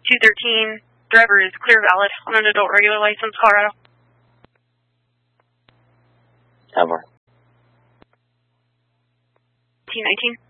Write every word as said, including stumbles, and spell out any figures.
two thirteen, driver is clear valid on an adult regular license, Colorado. Ever. T nineteen.